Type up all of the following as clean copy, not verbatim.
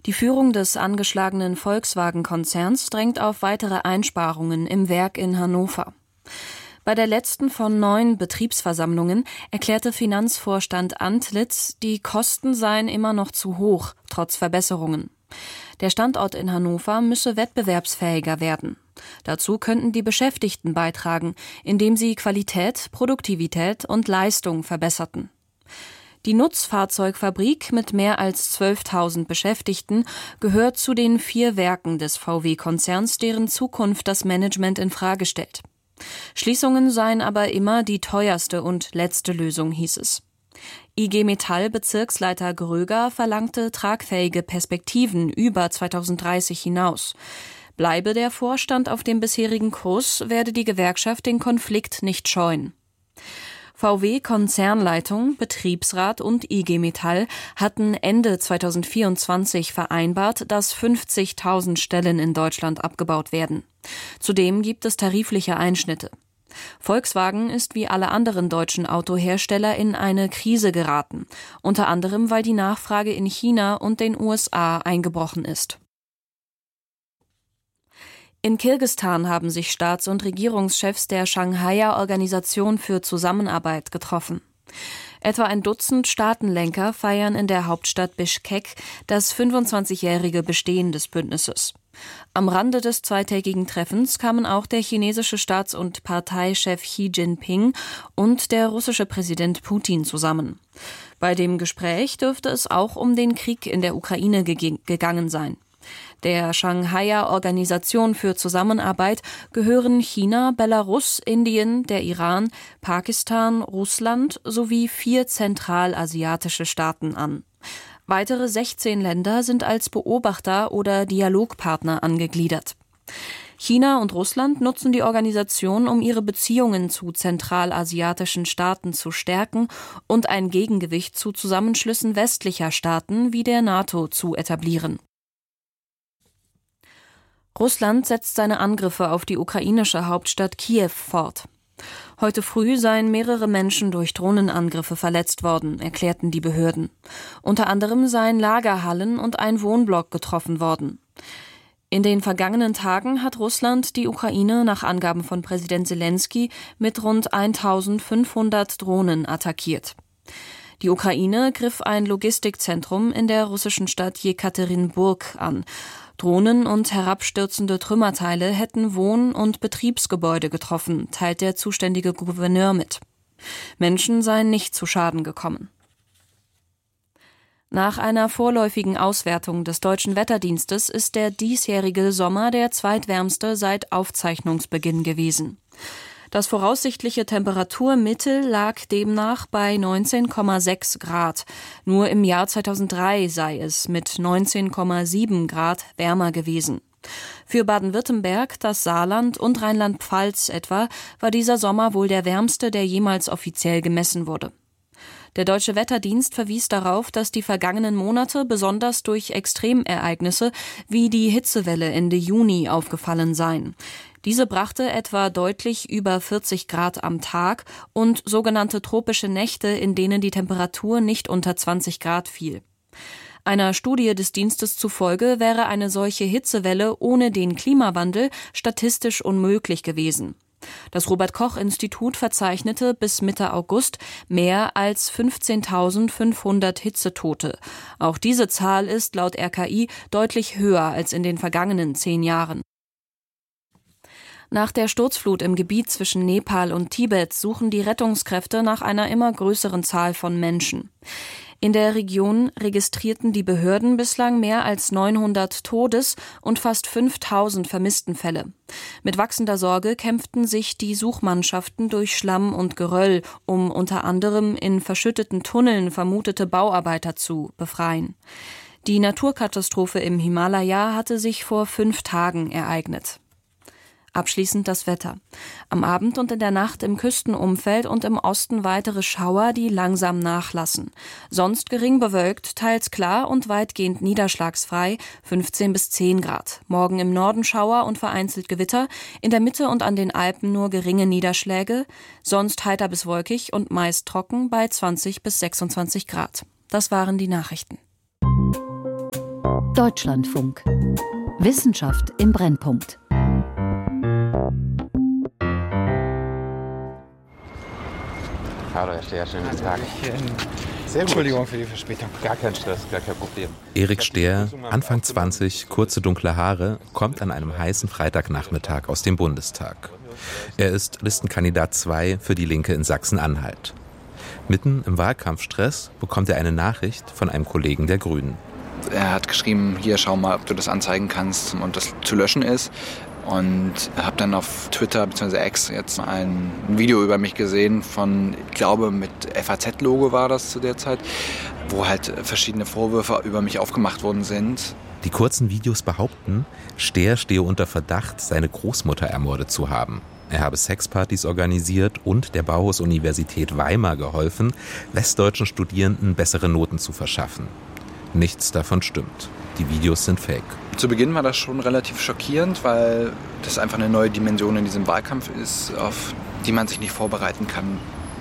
Die Führung des angeschlagenen Volkswagen-Konzerns drängt auf weitere Einsparungen im Werk in Hannover. Bei der letzten von 9 Betriebsversammlungen erklärte Finanzvorstand Antlitz, die Kosten seien immer noch zu hoch, trotz Verbesserungen. Der Standort in Hannover müsse wettbewerbsfähiger werden. Dazu könnten die Beschäftigten beitragen, indem sie Qualität, Produktivität und Leistung verbesserten. Die Nutzfahrzeugfabrik mit mehr als 12.000 Beschäftigten gehört zu den 4 Werken des VW-Konzerns, deren Zukunft das Management in Frage stellt. Schließungen seien aber immer die teuerste und letzte Lösung, hieß es. IG Metall Bezirksleiter Gröger verlangte tragfähige Perspektiven über 2030 hinaus. Bleibe der Vorstand auf dem bisherigen Kurs, werde die Gewerkschaft den Konflikt nicht scheuen. VW-Konzernleitung, Betriebsrat und IG Metall hatten Ende 2024 vereinbart, dass 50.000 Stellen in Deutschland abgebaut werden. Zudem gibt es tarifliche Einschnitte. Volkswagen ist wie alle anderen deutschen Autohersteller in eine Krise geraten, unter anderem weil die Nachfrage in China und den USA eingebrochen ist. In Kirgisistan haben sich Staats- und Regierungschefs der Shanghaier Organisation für Zusammenarbeit getroffen. Etwa ein Dutzend Staatenlenker feiern in der Hauptstadt Bischkek das 25-jährige Bestehen des Bündnisses. Am Rande des zweitägigen Treffens kamen auch der chinesische Staats- und Parteichef Xi Jinping und der russische Präsident Putin zusammen. Bei dem Gespräch dürfte es auch um den Krieg in der Ukraine gegangen sein. Der Shanghaier Organisation für Zusammenarbeit gehören China, Belarus, Indien, der Iran, Pakistan, Russland sowie 4 zentralasiatische Staaten an. Weitere 16 Länder sind als Beobachter oder Dialogpartner angegliedert. China und Russland nutzen die Organisation, um ihre Beziehungen zu zentralasiatischen Staaten zu stärken und ein Gegengewicht zu Zusammenschlüssen westlicher Staaten wie der NATO zu etablieren. Russland setzt seine Angriffe auf die ukrainische Hauptstadt Kiew fort. Heute früh seien mehrere Menschen durch Drohnenangriffe verletzt worden, erklärten die Behörden. Unter anderem seien Lagerhallen und ein Wohnblock getroffen worden. In den vergangenen Tagen hat Russland die Ukraine nach Angaben von Präsident Selenskyj mit rund 1.500 Drohnen attackiert. Die Ukraine griff ein Logistikzentrum in der russischen Stadt Jekaterinburg an. Drohnen und herabstürzende Trümmerteile hätten Wohn- und Betriebsgebäude getroffen, teilt der zuständige Gouverneur mit. Menschen seien nicht zu Schaden gekommen. Nach einer vorläufigen Auswertung des Deutschen Wetterdienstes ist der diesjährige Sommer der zweitwärmste seit Aufzeichnungsbeginn gewesen. Das voraussichtliche Temperaturmittel lag demnach bei 19,6 Grad. Nur im Jahr 2003 sei es mit 19,7 Grad wärmer gewesen. Für Baden-Württemberg, das Saarland und Rheinland-Pfalz etwa war dieser Sommer wohl der wärmste, der jemals offiziell gemessen wurde. Der Deutsche Wetterdienst verwies darauf, dass die vergangenen Monate besonders durch Extremereignisse wie die Hitzewelle Ende Juni aufgefallen seien. Diese brachte etwa deutlich über 40 Grad am Tag und sogenannte tropische Nächte, in denen die Temperatur nicht unter 20 Grad fiel. Einer Studie des Dienstes zufolge wäre eine solche Hitzewelle ohne den Klimawandel statistisch unmöglich gewesen. Das Robert-Koch-Institut verzeichnete bis Mitte August mehr als 15.500 Hitzetote. Auch diese Zahl ist laut RKI deutlich höher als in den vergangenen 10 Jahren. Nach der Sturzflut im Gebiet zwischen Nepal und Tibet suchen die Rettungskräfte nach einer immer größeren Zahl von Menschen. In der Region registrierten die Behörden bislang mehr als 900 Todes- und fast 5.000 Vermisstenfälle. Mit wachsender Sorge kämpften sich die Suchmannschaften durch Schlamm und Geröll, um unter anderem in verschütteten Tunneln vermutete Bauarbeiter zu befreien. Die Naturkatastrophe im Himalaya hatte sich vor 5 Tagen ereignet. Abschließend das Wetter. Am Abend und in der Nacht im Küstenumfeld und im Osten weitere Schauer, die langsam nachlassen. Sonst gering bewölkt, teils klar und weitgehend niederschlagsfrei, 15 bis 10 Grad. Morgen im Norden Schauer und vereinzelt Gewitter, in der Mitte und an den Alpen nur geringe Niederschläge, sonst heiter bis wolkig und meist trocken bei 20 bis 26 Grad. Das waren die Nachrichten. Deutschlandfunk. Wissenschaft im Brennpunkt. Hallo, Herr Stehr, schönen guten Tag. Entschuldigung für die Verspätung. Gar kein Stress, gar kein Problem. Erik Stehr, Anfang 20, kurze dunkle Haare, kommt an einem heißen Freitagnachmittag aus dem Bundestag. Er ist Listenkandidat 2 für die Linke in Sachsen-Anhalt. Mitten im Wahlkampfstress bekommt er eine Nachricht von einem Kollegen der Grünen. Er hat geschrieben, hier schau mal, ob du das anzeigen kannst und das zu löschen ist. Und habe dann auf Twitter bzw. X jetzt ein Video über mich gesehen von, ich glaube mit FAZ-Logo war das zu der Zeit, wo halt verschiedene Vorwürfe über mich aufgemacht worden sind. Die kurzen Videos behaupten, Stehr stehe unter Verdacht, seine Großmutter ermordet zu haben. Er habe Sexpartys organisiert und der Bauhaus-Universität Weimar geholfen, westdeutschen Studierenden bessere Noten zu verschaffen. Nichts davon stimmt. Die Videos sind fake. Zu Beginn war das schon relativ schockierend, weil das einfach eine neue Dimension in diesem Wahlkampf ist, auf die man sich nicht vorbereiten kann.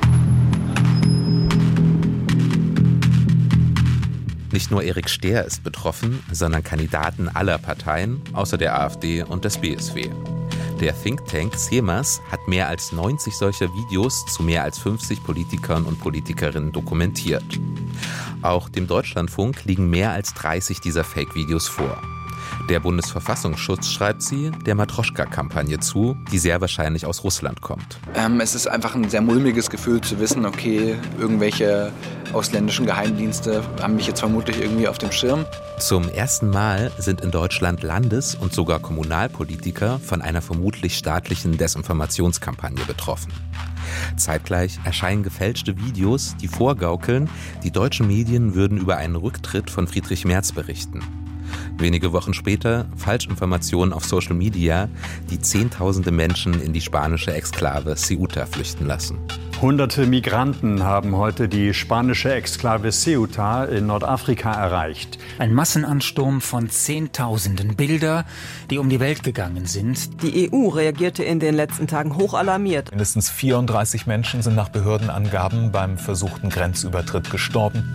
Nicht nur Erik Stehr ist betroffen, sondern Kandidaten aller Parteien, außer der AfD und des BSW. Der Think Tank CEMAS hat mehr als 90 solcher Videos zu mehr als 50 Politikern und Politikerinnen dokumentiert. Auch dem Deutschlandfunk liegen mehr als 30 dieser Fake-Videos vor. Der Bundesverfassungsschutz schreibt sie der Matroschka-Kampagne zu, die sehr wahrscheinlich aus Russland kommt. Es ist einfach ein sehr mulmiges Gefühl zu wissen, okay, irgendwelche ausländischen Geheimdienste haben mich jetzt vermutlich irgendwie auf dem Schirm. Zum ersten Mal sind in Deutschland Landes- und sogar Kommunalpolitiker von einer vermutlich staatlichen Desinformationskampagne betroffen. Zeitgleich erscheinen gefälschte Videos, die vorgaukeln, die deutschen Medien würden über einen Rücktritt von Friedrich Merz berichten. Wenige Wochen später Falschinformationen auf Social Media, die Zehntausende Menschen in die spanische Exklave Ceuta flüchten lassen. Hunderte Migranten haben heute die spanische Exklave Ceuta in Nordafrika erreicht. Ein Massenansturm von Zehntausenden, Bilder, die um die Welt gegangen sind. Die EU reagierte in den letzten Tagen hoch alarmiert. Mindestens 34 Menschen sind nach Behördenangaben beim versuchten Grenzübertritt gestorben.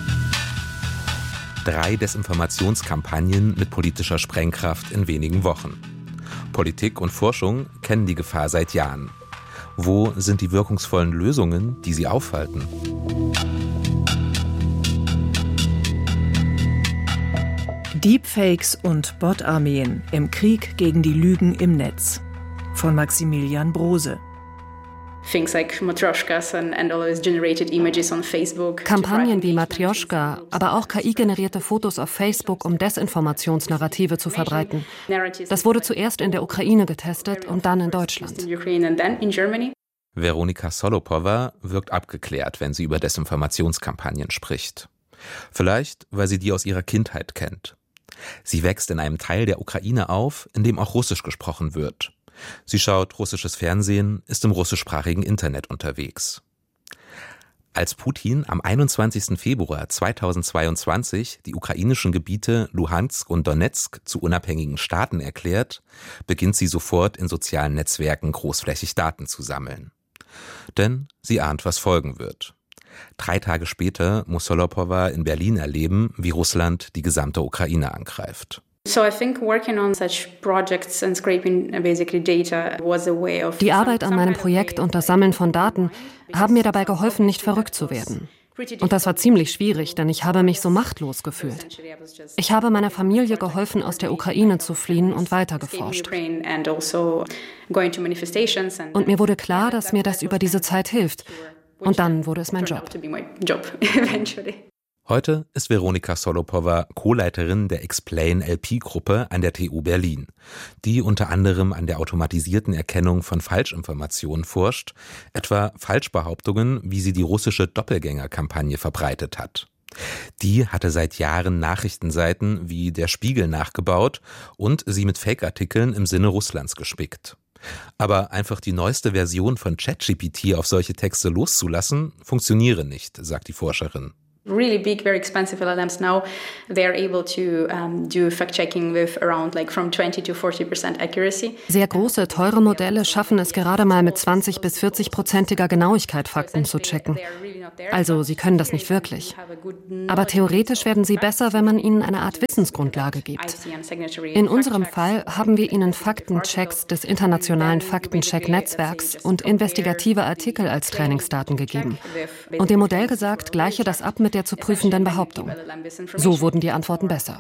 3 Desinformationskampagnen mit politischer Sprengkraft in wenigen Wochen. Politik und Forschung kennen die Gefahr seit Jahren. Wo sind die wirkungsvollen Lösungen, die sie aufhalten? Deepfakes und Bot-Armeen im Krieg gegen die Lügen im Netz. Von Maximilian Brose. Kampagnen wie Matrjoschka, aber auch KI-generierte Fotos auf Facebook, um Desinformationsnarrative zu verbreiten. Das wurde zuerst in der Ukraine getestet und dann in Deutschland. Veronika Solopowa wirkt abgeklärt, wenn sie über Desinformationskampagnen spricht. Vielleicht, weil sie die aus ihrer Kindheit kennt. Sie wächst in einem Teil der Ukraine auf, in dem auch Russisch gesprochen wird. Sie schaut russisches Fernsehen, ist im russischsprachigen Internet unterwegs. Als Putin am 21. Februar 2022 die ukrainischen Gebiete Luhansk und Donetsk zu unabhängigen Staaten erklärt, beginnt sie sofort in sozialen Netzwerken großflächig Daten zu sammeln. Denn sie ahnt, was folgen wird. 3 Tage später muss Solopowa in Berlin erleben, wie Russland die gesamte Ukraine angreift. Die Arbeit an meinem Projekt und das Sammeln von Daten haben mir dabei geholfen, nicht verrückt zu werden. Und das war ziemlich schwierig, denn ich habe mich so machtlos gefühlt. Ich habe meiner Familie geholfen, aus der Ukraine zu fliehen und weitergeforscht. Und mir wurde klar, dass mir das über diese Zeit hilft. Und dann wurde es mein Job. Heute ist Veronika Solopowa Co-Leiterin der Explain-LP-Gruppe an der TU Berlin, die unter anderem an der automatisierten Erkennung von Falschinformationen forscht, etwa Falschbehauptungen, wie sie die russische Doppelgänger-Kampagne verbreitet hat. Die hatte seit Jahren Nachrichtenseiten wie der Spiegel nachgebaut und sie mit Fake-Artikeln im Sinne Russlands gespickt. Aber einfach die neueste Version von ChatGPT auf solche Texte loszulassen, funktioniere nicht, sagt die Forscherin. Really big, very expensive LLMs now, they are able to do fact-checking with around from 20 to 40% accuracy. Sehr große, teure Modelle schaffen es gerade mal mit 20 bis 40%iger Genauigkeit, Fakten zu checken. Also sie können das nicht wirklich. Aber theoretisch werden sie besser, wenn man ihnen eine Art Wissensgrundlage gibt. In unserem Fall haben wir ihnen Faktenchecks des internationalen Faktencheck-Netzwerks und investigative Artikel als Trainingsdaten gegeben. Und dem Modell gesagt, gleiche das ab mit der zu prüfenden Behauptung. So wurden die Antworten besser.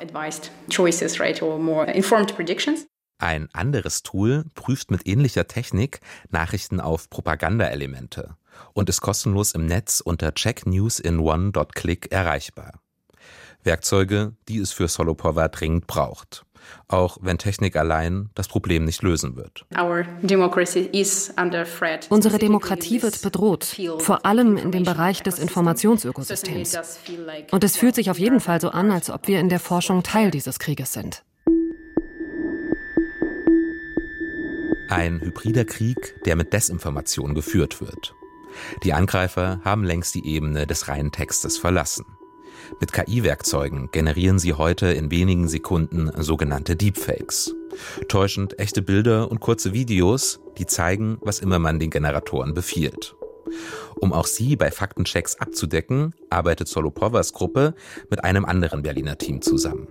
Ein anderes Tool prüft mit ähnlicher Technik Nachrichten auf Propagandaelemente und ist kostenlos im Netz unter checknewsin1.click erreichbar. Werkzeuge, die es für Solopowa dringend braucht. Auch wenn Technik allein das Problem nicht lösen wird. Unsere Demokratie wird bedroht, vor allem in dem Bereich des Informationsökosystems. Und es fühlt sich auf jeden Fall so an, als ob wir in der Forschung Teil dieses Krieges sind. Ein hybrider Krieg, der mit Desinformation geführt wird. Die Angreifer haben längst die Ebene des reinen Textes verlassen. Mit KI-Werkzeugen generieren sie heute in wenigen Sekunden sogenannte Deepfakes. Täuschend echte Bilder und kurze Videos, die zeigen, was immer man den Generatoren befiehlt. Um auch sie bei Faktenchecks abzudecken, arbeitet Solopowas Gruppe mit einem anderen Berliner Team zusammen.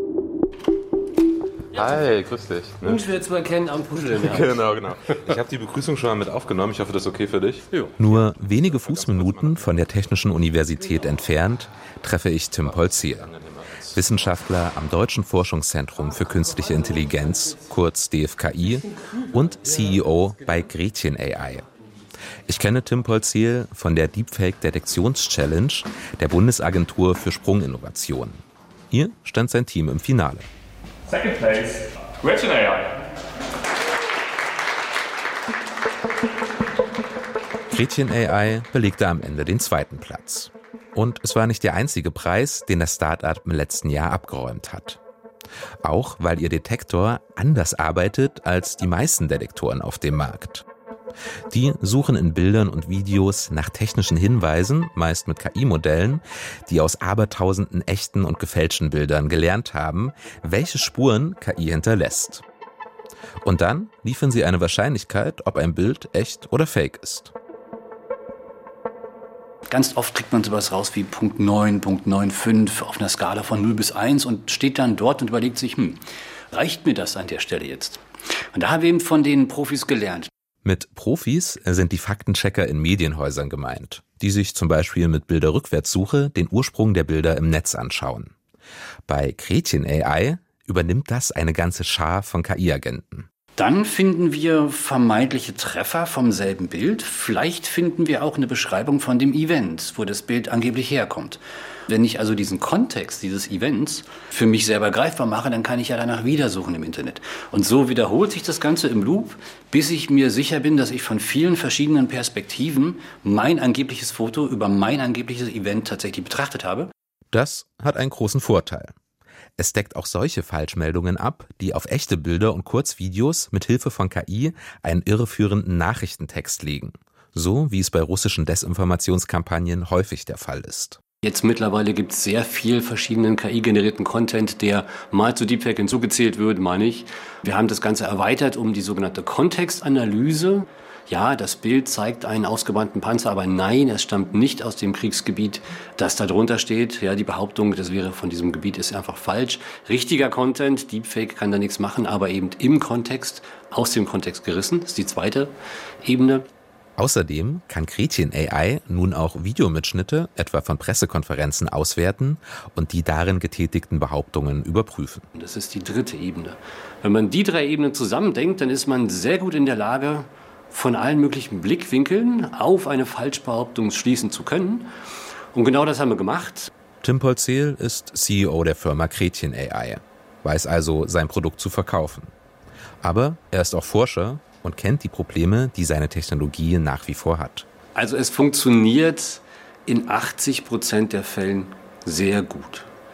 Hi, grüß dich. Unschwer zu erkennen am Puscheln. Ja. Genau. Ich habe die Begrüßung schon mal mit aufgenommen. Ich hoffe, das ist okay für dich. Jo. Nur wenige Fußminuten von der Technischen Universität entfernt treffe ich Tim Polziel, Wissenschaftler am Deutschen Forschungszentrum für Künstliche Intelligenz, kurz DFKI, und CEO bei Gretchen AI. Ich kenne Tim Polziel von der Deepfake-Detektions-Challenge der Bundesagentur für Sprunginnovation. Hier stand sein Team im Finale. Second place, Gretchen AI. Gretchen AI belegte am Ende den zweiten Platz. Und es war nicht der einzige Preis, den das Start-up im letzten Jahr abgeräumt hat. Auch weil ihr Detektor anders arbeitet als die meisten Detektoren auf dem Markt. Die suchen in Bildern und Videos nach technischen Hinweisen, meist mit KI-Modellen, die aus abertausenden echten und gefälschten Bildern gelernt haben, welche Spuren KI hinterlässt. Und dann liefern sie eine Wahrscheinlichkeit, ob ein Bild echt oder fake ist. Ganz oft kriegt man sowas raus wie Punkt 9, Punkt 9,5 auf einer Skala von 0 bis 1 und steht dann dort und überlegt sich, reicht mir das an der Stelle jetzt? Und da haben wir eben von den Profis gelernt. Mit Profis sind die Faktenchecker in Medienhäusern gemeint, die sich zum Beispiel mit Bilderrückwärtssuche den Ursprung der Bilder im Netz anschauen. Bei Gretchen AI übernimmt das eine ganze Schar von KI-Agenten. Dann finden wir vermeintliche Treffer vom selben Bild. Vielleicht finden wir auch eine Beschreibung von dem Event, wo das Bild angeblich herkommt. Wenn ich also diesen Kontext dieses Events für mich selber greifbar mache, dann kann ich ja danach wieder suchen im Internet. Und so wiederholt sich das Ganze im Loop, bis ich mir sicher bin, dass ich von vielen verschiedenen Perspektiven mein angebliches Foto über mein angebliches Event tatsächlich betrachtet habe. Das hat einen großen Vorteil. Es deckt auch solche Falschmeldungen ab, die auf echte Bilder und Kurzvideos mit Hilfe von KI einen irreführenden Nachrichtentext legen. So wie es bei russischen Desinformationskampagnen häufig der Fall ist. Jetzt mittlerweile gibt es sehr viel verschiedenen KI-generierten Content, der mal zu Deepfake hinzugezählt wird, meine ich. Wir haben das Ganze erweitert um die sogenannte Kontextanalyse. Ja, das Bild zeigt einen ausgebrannten Panzer, aber nein, es stammt nicht aus dem Kriegsgebiet, das da drunter steht. Ja, die Behauptung, das wäre von diesem Gebiet, ist einfach falsch. Richtiger Content, Deepfake kann da nichts machen, aber eben im Kontext, aus dem Kontext gerissen, ist die zweite Ebene. Außerdem kann Gretchen AI nun auch Videomitschnitte, etwa von Pressekonferenzen, auswerten und die darin getätigten Behauptungen überprüfen. Das ist die dritte Ebene. Wenn man die drei Ebenen zusammendenkt, dann ist man sehr gut in der Lage, von allen möglichen Blickwinkeln auf eine Falschbehauptung schließen zu können. Und genau das haben wir gemacht. Tim Polziel ist CEO der Firma Gretchen AI, weiß also, sein Produkt zu verkaufen. Aber er ist auch Forscher und kennt die Probleme, die seine Technologie nach wie vor hat. Also es funktioniert in 80% der Fällen sehr gut.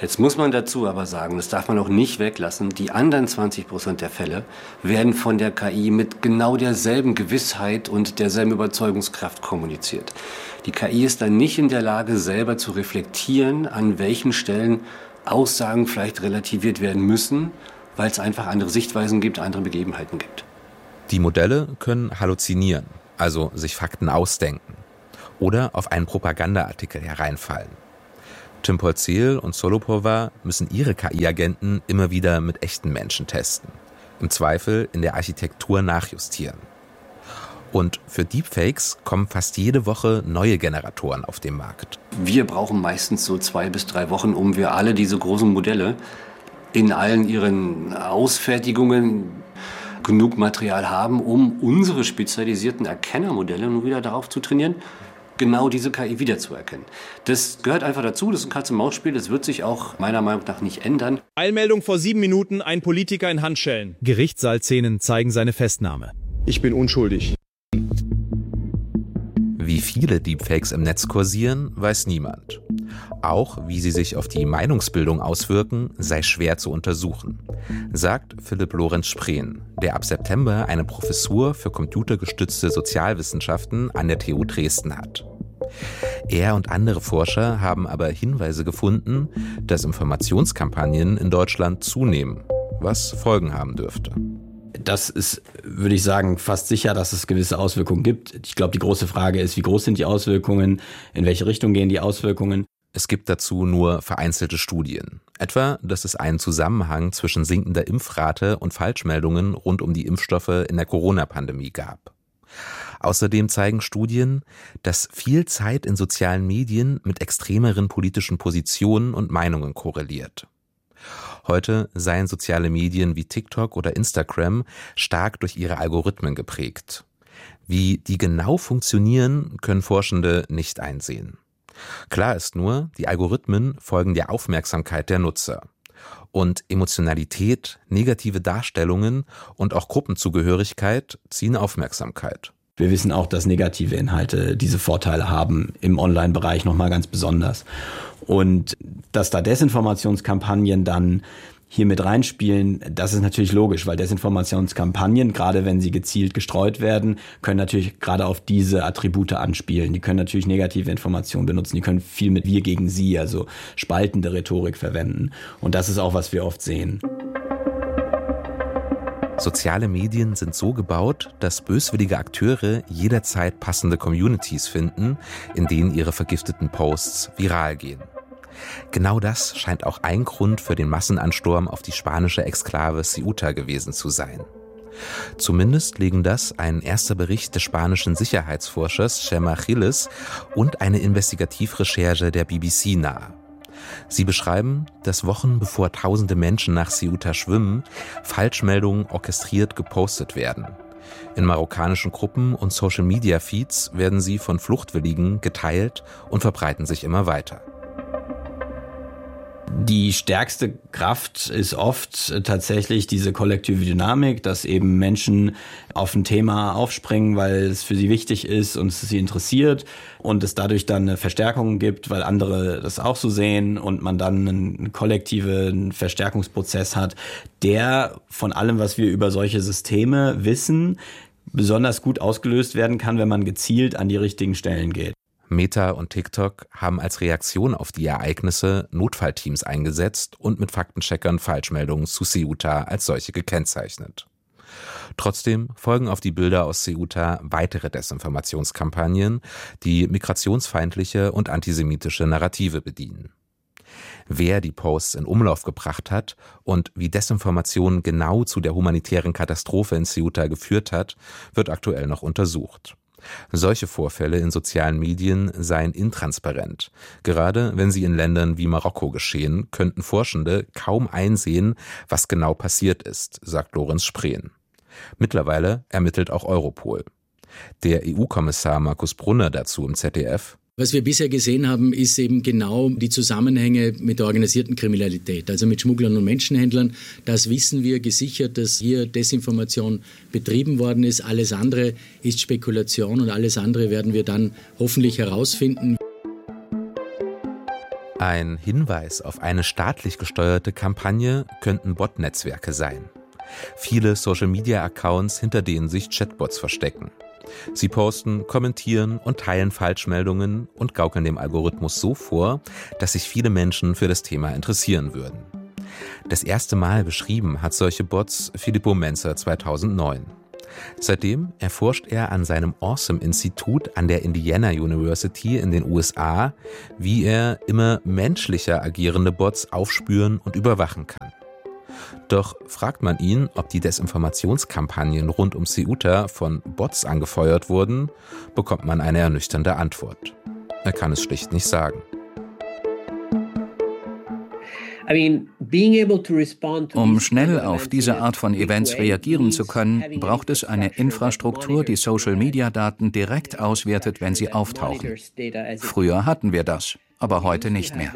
Jetzt muss man dazu aber sagen, das darf man auch nicht weglassen, die anderen 20% der Fälle werden von der KI mit genau derselben Gewissheit und derselben Überzeugungskraft kommuniziert. Die KI ist dann nicht in der Lage, selber zu reflektieren, an welchen Stellen Aussagen vielleicht relativiert werden müssen, weil es einfach andere Sichtweisen gibt, andere Begebenheiten gibt. Die Modelle können halluzinieren, also sich Fakten ausdenken oder auf einen Propagandaartikel hereinfallen. Tim Polzeel und Solopova müssen ihre KI-Agenten immer wieder mit echten Menschen testen, im Zweifel in der Architektur nachjustieren. Und für Deepfakes kommen fast jede Woche neue Generatoren auf den Markt. Wir brauchen meistens so 2 bis 3 Wochen, um wir alle diese großen Modelle in allen ihren Ausfertigungen genug Material haben, um unsere spezialisierten Erkennermodelle nun wieder darauf zu trainieren, genau diese KI wiederzuerkennen. Das gehört einfach dazu, das ist ein Katz-und-Maus-Spiel, das wird sich auch meiner Meinung nach nicht ändern. Eilmeldung vor 7 Minuten, ein Politiker in Handschellen. Gerichtssaalszenen zeigen seine Festnahme. Ich bin unschuldig. Wie viele Deepfakes im Netz kursieren, weiß niemand. Auch wie sie sich auf die Meinungsbildung auswirken, sei schwer zu untersuchen, sagt Philipp Lorenz Spreen, der ab September eine Professur für computergestützte Sozialwissenschaften an der TU Dresden hat. Er und andere Forscher haben aber Hinweise gefunden, dass Informationskampagnen in Deutschland zunehmen, was Folgen haben dürfte. Das ist, würde ich sagen, fast sicher, dass es gewisse Auswirkungen gibt. Ich glaube, die große Frage ist, wie groß sind die Auswirkungen, in welche Richtung gehen die Auswirkungen? Es gibt dazu nur vereinzelte Studien. Etwa, dass es einen Zusammenhang zwischen sinkender Impfrate und Falschmeldungen rund um die Impfstoffe in der Corona-Pandemie gab. Außerdem zeigen Studien, dass viel Zeit in sozialen Medien mit extremeren politischen Positionen und Meinungen korreliert. Heute seien soziale Medien wie TikTok oder Instagram stark durch ihre Algorithmen geprägt. Wie die genau funktionieren, können Forschende nicht einsehen. Klar ist nur, die Algorithmen folgen der Aufmerksamkeit der Nutzer. Und Emotionalität, negative Darstellungen und auch Gruppenzugehörigkeit ziehen Aufmerksamkeit. Wir wissen auch, dass negative Inhalte diese Vorteile haben, im Online-Bereich nochmal ganz besonders. Und dass da Desinformationskampagnen dann hier mit reinspielen, das ist natürlich logisch, weil Desinformationskampagnen, gerade wenn sie gezielt gestreut werden, können natürlich gerade auf diese Attribute anspielen. Die können natürlich negative Informationen benutzen, die können viel mit wir gegen sie, also spaltende Rhetorik verwenden. Und das ist auch, was wir oft sehen. Soziale Medien sind so gebaut, dass böswillige Akteure jederzeit passende Communities finden, in denen ihre vergifteten Posts viral gehen. Genau das scheint auch ein Grund für den Massenansturm auf die spanische Exklave Ceuta gewesen zu sein. Zumindest legen das ein erster Bericht des spanischen Sicherheitsforschers Xema Gilles und eine Investigativrecherche der BBC nahe. Sie beschreiben, dass Wochen bevor tausende Menschen nach Ceuta schwimmen, Falschmeldungen orchestriert gepostet werden. In marokkanischen Gruppen und Social-Media-Feeds werden sie von Fluchtwilligen geteilt und verbreiten sich immer weiter. Die stärkste Kraft ist oft tatsächlich diese kollektive Dynamik, dass eben Menschen auf ein Thema aufspringen, weil es für sie wichtig ist und es sie interessiert und es dadurch dann eine Verstärkung gibt, weil andere das auch so sehen und man dann einen kollektiven Verstärkungsprozess hat, der von allem, was wir über solche Systeme wissen, besonders gut ausgelöst werden kann, wenn man gezielt an die richtigen Stellen geht. Meta und TikTok haben als Reaktion auf die Ereignisse Notfallteams eingesetzt und mit Faktencheckern Falschmeldungen zu Ceuta als solche gekennzeichnet. Trotzdem folgen auf die Bilder aus Ceuta weitere Desinformationskampagnen, die migrationsfeindliche und antisemitische Narrative bedienen. Wer die Posts in Umlauf gebracht hat und wie Desinformation genau zu der humanitären Katastrophe in Ceuta geführt hat, wird aktuell noch untersucht. Solche Vorfälle in sozialen Medien seien intransparent. Gerade wenn sie in Ländern wie Marokko geschehen, könnten Forschende kaum einsehen, was genau passiert ist, sagt Lorenz Spreen. Mittlerweile ermittelt auch Europol. Der EU-Kommissar Markus Brunner dazu im ZDF: Was wir bisher gesehen haben, ist eben genau die Zusammenhänge mit der organisierten Kriminalität, also mit Schmugglern und Menschenhändlern. Das wissen wir gesichert, dass hier Desinformation betrieben worden ist. Alles andere ist Spekulation und alles andere werden wir dann hoffentlich herausfinden. Ein Hinweis auf eine staatlich gesteuerte Kampagne könnten Bot-Netzwerke sein. Viele Social-Media-Accounts, hinter denen sich Chatbots verstecken. Sie posten, kommentieren und teilen Falschmeldungen und gaukeln dem Algorithmus so vor, dass sich viele Menschen für das Thema interessieren würden. Das erste Mal beschrieben hat solche Bots Filippo Menzer 2009. Seitdem erforscht er an seinem Awesome-Institut an der Indiana University in den USA, wie er immer menschlicher agierende Bots aufspüren und überwachen kann. Doch fragt man ihn, ob die Desinformationskampagnen rund um Ceuta von Bots angefeuert wurden, bekommt man eine ernüchternde Antwort. Er kann es schlicht nicht sagen. Um schnell auf diese Art von Events reagieren zu können, braucht es eine Infrastruktur, die Social-Media-Daten direkt auswertet, wenn sie auftauchen. Früher hatten wir das, aber heute nicht mehr.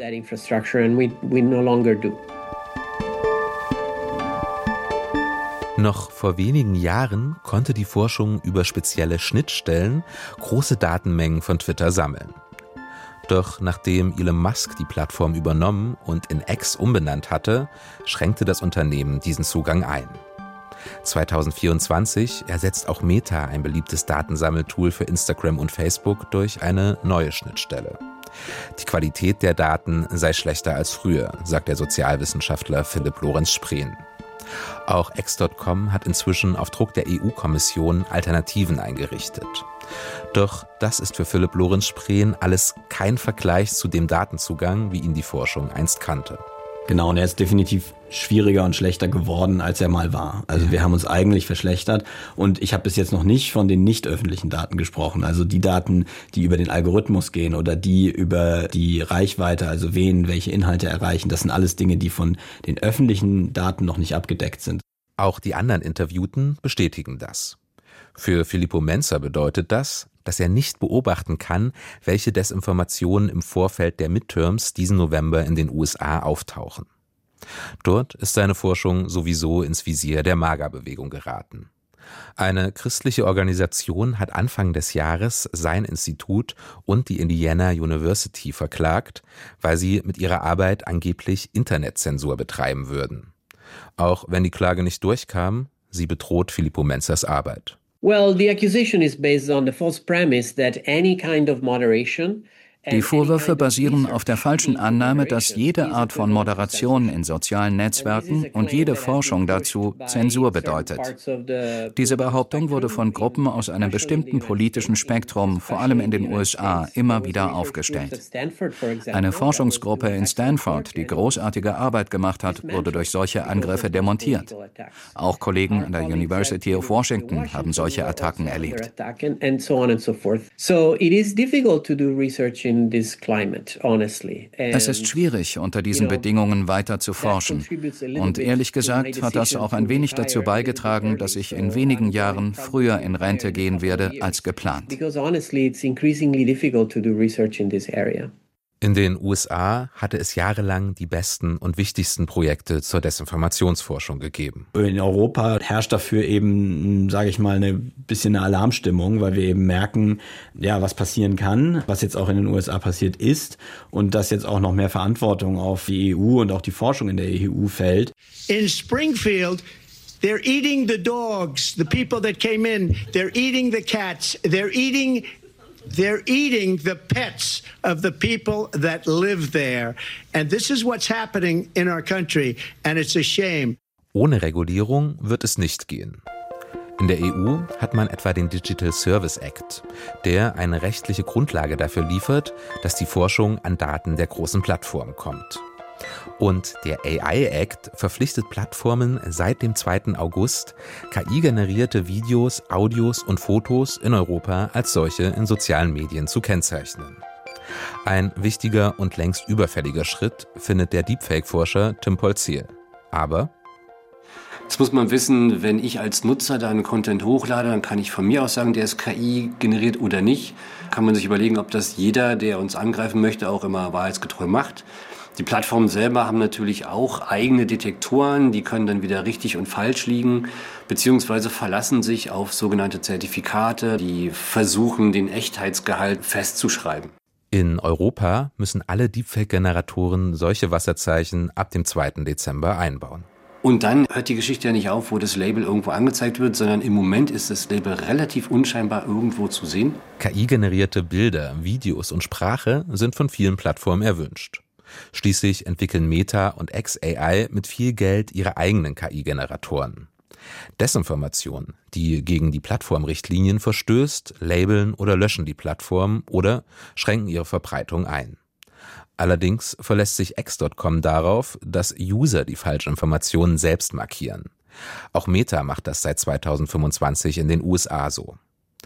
Noch vor wenigen Jahren konnte die Forschung über spezielle Schnittstellen große Datenmengen von Twitter sammeln. Doch nachdem Elon Musk die Plattform übernommen und in X umbenannt hatte, schränkte das Unternehmen diesen Zugang ein. 2024 ersetzt auch Meta ein beliebtes Datensammeltool für Instagram und Facebook durch eine neue Schnittstelle. Die Qualität der Daten sei schlechter als früher, sagt der Sozialwissenschaftler Philipp Lorenz-Spreen. Auch X.com hat inzwischen auf Druck der EU-Kommission Alternativen eingerichtet. Doch das ist für Philipp Lorenz-Spreen alles kein Vergleich zu dem Datenzugang, wie ihn die Forschung einst kannte. Genau, und er ist definitiv schwieriger und schlechter geworden, als er mal war. Also wir haben uns eigentlich verschlechtert und ich habe bis jetzt noch nicht von den nicht öffentlichen Daten gesprochen. Also die Daten, die über den Algorithmus gehen oder die über die Reichweite, also wen welche Inhalte erreichen. Das sind alles Dinge, die von den öffentlichen Daten noch nicht abgedeckt sind. Auch die anderen Interviewten bestätigen das. Für Filippo Menzer bedeutet das, dass er nicht beobachten kann, welche Desinformationen im Vorfeld der Midterms diesen November in den USA auftauchen. Dort ist seine Forschung sowieso ins Visier der MAGA-Bewegung geraten. Eine christliche Organisation hat Anfang des Jahres sein Institut und die Indiana University verklagt, weil sie mit ihrer Arbeit angeblich Internetzensur betreiben würden. Auch wenn die Klage nicht durchkam, sie bedroht Filippo Menzers Arbeit. Die Vorwürfe basieren auf der falschen Annahme, dass jede Art von Moderation in sozialen Netzwerken und jede Forschung dazu Zensur bedeutet. Diese Behauptung wurde von Gruppen aus einem bestimmten politischen Spektrum, vor allem in den USA, immer wieder aufgestellt. Eine Forschungsgruppe in Stanford, die großartige Arbeit gemacht hat, wurde durch solche Angriffe demontiert. Auch Kollegen an der University of Washington haben solche Attacken erlebt. Es ist schwierig, unter diesen Bedingungen weiter zu forschen. Und ehrlich gesagt hat das auch ein wenig dazu beigetragen, dass ich in wenigen Jahren früher in Rente gehen werde als geplant. In den USA hatte es jahrelang die besten und wichtigsten Projekte zur Desinformationsforschung gegeben. In Europa herrscht dafür eben, sage ich mal, eine bisschen eine Alarmstimmung, weil wir eben merken, ja, was passieren kann, was jetzt auch in den USA passiert ist und dass jetzt auch noch mehr Verantwortung auf die EU und auch die Forschung in der EU fällt. In Springfield they're eating the dogs, the people that came in, they're eating the cats, they're eating the pets of the people that live there. And this is what's happening in our country. And it's a shame. Ohne Regulierung wird es nicht gehen. In der EU hat man etwa den Digital Service Act, der eine rechtliche Grundlage dafür liefert, dass die Forschung an Daten der großen Plattformen kommt. Und der AI Act verpflichtet Plattformen seit dem 2. August, KI-generierte Videos, Audios und Fotos in Europa als solche in sozialen Medien zu kennzeichnen. Ein wichtiger und längst überfälliger Schritt findet der Deepfake-Forscher Tim Polziel. Aber jetzt muss man wissen, wenn ich als Nutzer da einen Content hochlade, dann kann ich von mir aus sagen, der ist KI generiert oder nicht. Kann man sich überlegen, ob das jeder, der uns angreifen möchte, auch immer wahrheitsgetreu macht. Die Plattformen selber haben natürlich auch eigene Detektoren, die können dann wieder richtig und falsch liegen, beziehungsweise verlassen sich auf sogenannte Zertifikate, die versuchen, den Echtheitsgehalt festzuschreiben. In Europa müssen alle Deepfake-Generatoren solche Wasserzeichen ab dem 2. Dezember einbauen. Und dann hört die Geschichte ja nicht auf, wo das Label irgendwo angezeigt wird, sondern im Moment ist das Label relativ unscheinbar irgendwo zu sehen. KI-generierte Bilder, Videos und Sprache sind von vielen Plattformen erwünscht. Schließlich entwickeln Meta und xAI mit viel Geld ihre eigenen KI-Generatoren. Desinformation, die gegen die Plattformrichtlinien verstößt, labeln oder löschen die Plattform oder schränken ihre Verbreitung ein. Allerdings verlässt sich X.com darauf, dass User die Falschinformationen selbst markieren. Auch Meta macht das seit 2025 in den USA so.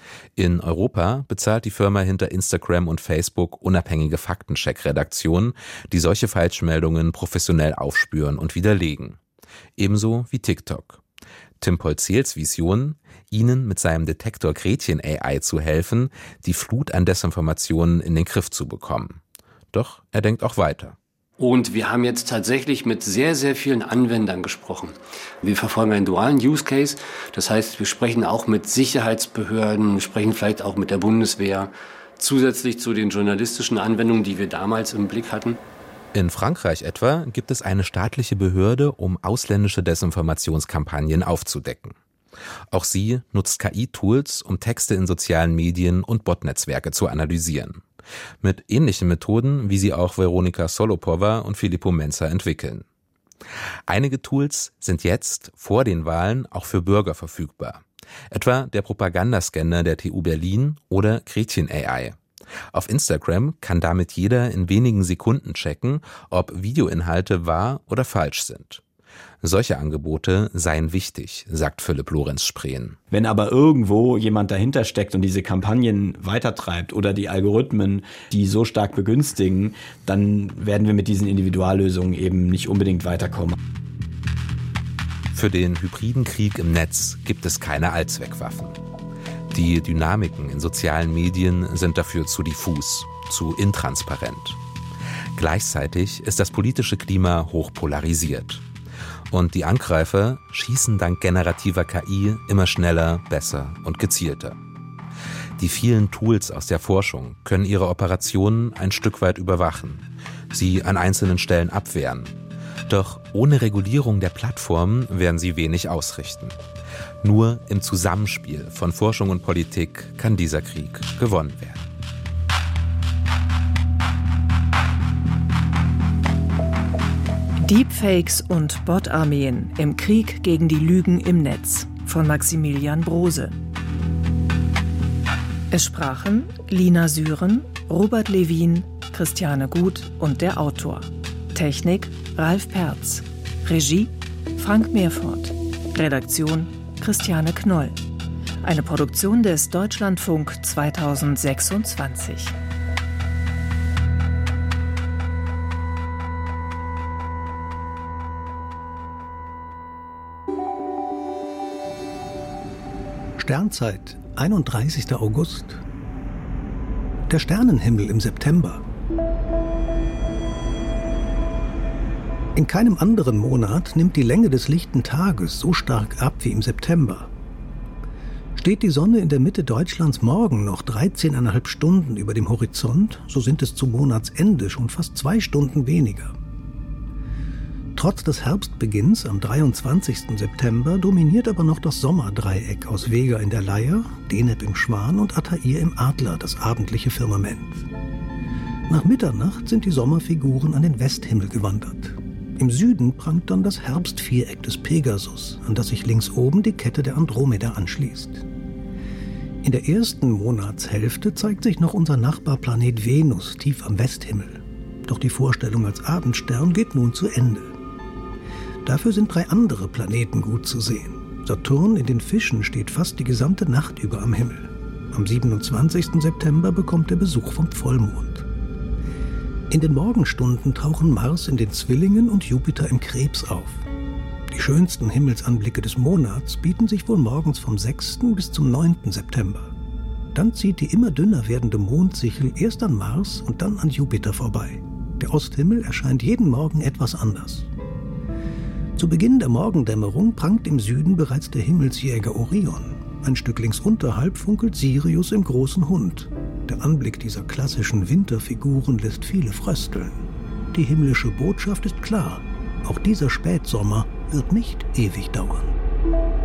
In Europa bezahlt die Firma hinter Instagram und Facebook unabhängige Faktencheck-Redaktionen, die solche Falschmeldungen professionell aufspüren und widerlegen. Ebenso wie TikTok. Tim Polzels Vision, Ihnen mit seinem Detektor Gretchen AI zu helfen, die Flut an Desinformationen in den Griff zu bekommen. Doch er denkt auch weiter. Und wir haben jetzt tatsächlich mit sehr, sehr vielen Anwendern gesprochen. Wir verfolgen einen dualen Use Case. Das heißt, wir sprechen auch mit Sicherheitsbehörden, sprechen vielleicht auch mit der Bundeswehr, zusätzlich zu den journalistischen Anwendungen, die wir damals im Blick hatten. In Frankreich etwa gibt es eine staatliche Behörde, um ausländische Desinformationskampagnen aufzudecken. Auch sie nutzt KI-Tools, um Texte in sozialen Medien und Botnetzwerke zu analysieren. Mit ähnlichen Methoden, wie sie auch Veronika Solopova und Filippo Mensa entwickeln. Einige Tools sind jetzt vor den Wahlen auch für Bürger verfügbar. Etwa der Propagandascanner der TU Berlin oder Gretchen AI. Auf Instagram kann damit jeder in wenigen Sekunden checken, ob Videoinhalte wahr oder falsch sind. Solche Angebote seien wichtig, sagt Philipp Lorenz-Spreen. Wenn aber irgendwo jemand dahinter steckt und diese Kampagnen weitertreibt oder die Algorithmen, die so stark begünstigen, dann werden wir mit diesen Individuallösungen eben nicht unbedingt weiterkommen. Für den hybriden Krieg im Netz gibt es keine Allzweckwaffen. Die Dynamiken in sozialen Medien sind dafür zu diffus, zu intransparent. Gleichzeitig ist das politische Klima hoch polarisiert. Und die Angreifer schießen dank generativer KI immer schneller, besser und gezielter. Die vielen Tools aus der Forschung können ihre Operationen ein Stück weit überwachen, sie an einzelnen Stellen abwehren. Doch ohne Regulierung der Plattformen werden sie wenig ausrichten. Nur im Zusammenspiel von Forschung und Politik kann dieser Krieg gewonnen werden. Deepfakes und Bot-Armeen im Krieg gegen die Lügen im Netz von Maximilian Brose. Es sprachen Lina Süren, Robert Levin, Christiane Gut und der Autor. Technik Ralf Perz. Regie Frank Meerfort. Redaktion Christiane Knoll. Eine Produktion des Deutschlandfunk 2026. Sternzeit, 31. August. Der Sternenhimmel im September. In keinem anderen Monat nimmt die Länge des lichten Tages so stark ab wie im September. Steht die Sonne in der Mitte Deutschlands morgen noch 13,5 Stunden über dem Horizont, so sind es zum Monatsende schon fast 2 Stunden weniger. Trotz des Herbstbeginns am 23. September dominiert aber noch das Sommerdreieck aus Vega in der Leier, Deneb im Schwan und Altair im Adler das abendliche Firmament. Nach Mitternacht sind die Sommerfiguren an den Westhimmel gewandert. Im Süden prangt dann das Herbstviereck des Pegasus, an das sich links oben die Kette der Andromeda anschließt. In der ersten Monatshälfte zeigt sich noch unser Nachbarplanet Venus tief am Westhimmel. Doch die Vorstellung als Abendstern geht nun zu Ende. Dafür sind 3 andere Planeten gut zu sehen. Saturn in den Fischen steht fast die gesamte Nacht über am Himmel. Am 27. September bekommt er Besuch vom Vollmond. In den Morgenstunden tauchen Mars in den Zwillingen und Jupiter im Krebs auf. Die schönsten Himmelsanblicke des Monats bieten sich wohl morgens vom 6. bis zum 9. September. Dann zieht die immer dünner werdende Mondsichel erst an Mars und dann an Jupiter vorbei. Der Osthimmel erscheint jeden Morgen etwas anders. Zu Beginn der Morgendämmerung prangt im Süden bereits der Himmelsjäger Orion. Ein Stück links unterhalb funkelt Sirius im großen Hund. Der Anblick dieser klassischen Winterfiguren lässt viele frösteln. Die himmlische Botschaft ist klar: Auch dieser Spätsommer wird nicht ewig dauern.